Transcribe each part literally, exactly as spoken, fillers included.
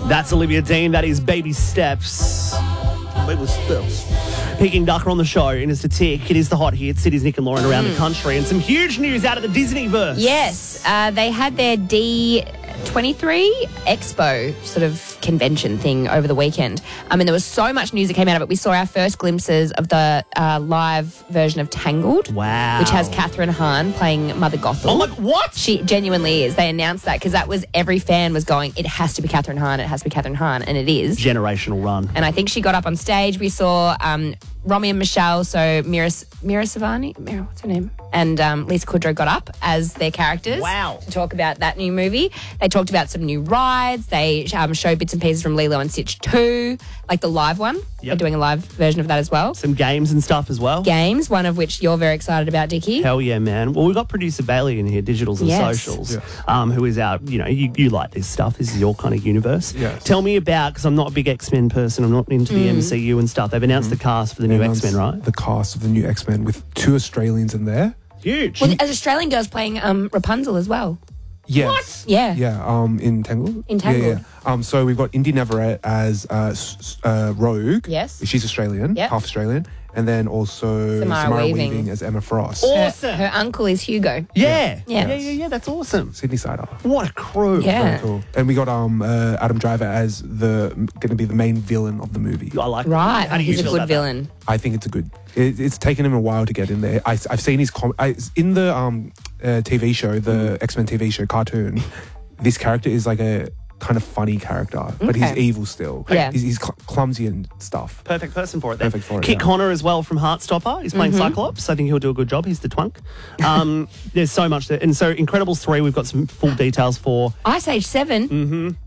That's Olivia Dean. That is Baby Steps. Baby Steps. Peking Ducker on the show in a tick. It is the hot hits. It is Nick and Lauren around the country. And some huge news out of the Disneyverse. Yes, uh, they had their D twenty-three Expo sort of convention thing over the weekend. I mean, there was so much news that came out of it. We saw our first glimpses of the uh, live version of Tangled. Wow. Which has Catherine Hahn playing Mother Gothel. Oh, my, what? She genuinely is. They announced that because that was every fan was going, it has to be Catherine Hahn, it has to be Catherine Hahn, and it is. Generational run. And I think she got up on stage. We saw um, Romy and Michelle, so Mira, Mira Savani, Mira, what's her name? And um, Lisa Kudrow got up as their characters. Wow. To talk about that new movie. They talked about some new rides. They um, showed bits and pieces from Lilo and Stitch two, like the live one. Yep. They're doing a live version of that as well. Some games and stuff as well. Games, one of which you're very excited about, Dickie. Hell yeah, man. Well, we've got producer Bailey in here, Digitals and Yes. Socials, Yes. um, who is our, you know, you, you like this stuff. This is your kind of universe. Yes. Tell me about, because I'm not a big X-Men person, I'm not into the M C U and stuff. They've announced the cast for the new Announced X-Men, right? The cast of the new X-Men with two Australians in there. Huge. Well, as Australian girls playing um, Rapunzel as well. Yes. Yeah. Yeah, um, in Tangled. In Tangled. Yeah, yeah. Um, so we've got Indy Navarrete as uh, s- s- uh, Rogue. Yes. She's Australian, Yep. half Australian. And then also Samara Samara, Weaving. Weaving. as Emma Frost. Awesome. Her, her uncle is Hugo. yeah. Yeah. yeah. Yeah, yeah, that's awesome. Sydney Sider. What a crew. Yeah. Very cool. And we got um uh, Adam Driver as the going to be the main villain of the movie. I like Right. How do you He's a feel good about that? villain. I think it's a good. It, it's taken him a while to get in there. I, have seen his com- I, in the um uh, T V show, the X Men T V show cartoon. This character is like a kind of funny character, but he's Okay. evil still. Yeah. he's, he's cl- clumsy and stuff. Perfect person for it then. Perfect for it, Kit yeah. Connor as well from Heartstopper. He's playing Cyclops. I think he'll do a good job. He's the twunk. Um, there's so much there. And so Incredibles three, we've got some full details for. Ice Age seven. Queen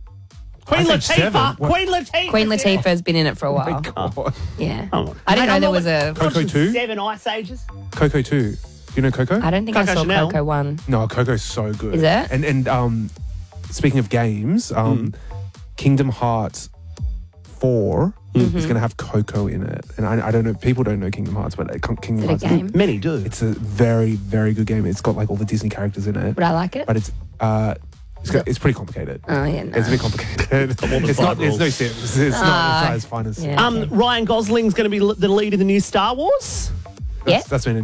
I think seven. Latifah. What? Queen Latifah. Queen Latifah has been in it for a while. God. Yeah. Oh. I didn't Mate, know I'm there not- was a. Coco two? Seven Ice Ages. Coco two. You know Coco? I don't think I Coco saw Chanel. Coco one. No, Coco's so good. Is it? And and um, speaking of games, um, Kingdom Hearts four Mm-hmm. is going to have Coco in it, and I, I don't know. People don't know Kingdom Hearts, but uh, Kingdom Is it a Hearts. game? Many do. It's a very very good game. It's got like all the Disney characters in it, Would I like it? but it's uh, it's, got, it's pretty complicated. Oh, yeah, no. It's a bit complicated. more than it's five not. It's no rules. Sims. It's, it's, not, it's not as fun as. yeah. um, Ryan Gosling's going to be l- the lead in the new Star Wars. Yeah. That's, that's been